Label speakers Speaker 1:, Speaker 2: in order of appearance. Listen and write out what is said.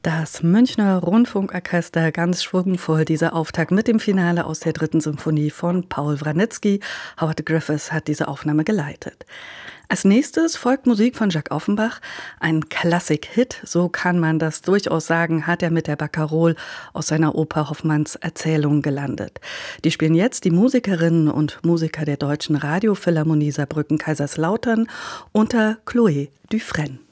Speaker 1: Das Münchner Rundfunkorchester ganz schwungvoll, dieser Auftakt mit dem Finale aus der 3. Symphonie von Paul Wranitzky. Howard Griffiths hat diese Aufnahme geleitet. Als nächstes folgt Musik von Jacques Offenbach, ein Klassik-Hit, so kann man das durchaus sagen, hat er mit der Barcarolle aus seiner Oper Hoffmanns Erzählung gelandet. Die spielen jetzt die Musikerinnen und Musiker der Deutschen Radiophilharmonie Saarbrücken-Kaiserslautern unter Chloé Dufresne.